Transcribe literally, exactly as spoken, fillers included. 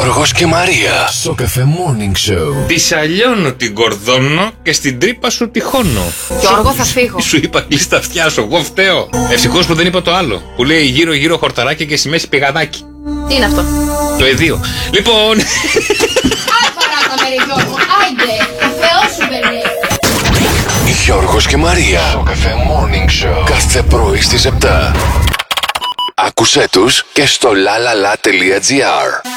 Γιώργος και Μαρία. Σοκαφέ Morning Show. Τη σαλιώνω την κορδώνω και στην τρύπα σου τυχώνω. Γιώργο, θα φύγω. Σου είπα κλείσει τα αυτιά σου, εγώ φταίω. Ευτυχώς που δεν είπα το άλλο. Που λέει γύρω γύρω χορταράκι και στη μέση πηγαδάκι. Τι είναι αυτό? Το εδίο. Λοιπόν. Άι παράτα με Γιώργο, άιντε. Θεός σου παιδί. Γιώργος και Μαρία. Σοκαφέ Morning Show. Κάθε πρωί στις επτά. Άκουσέ τους και στο lalala.gr.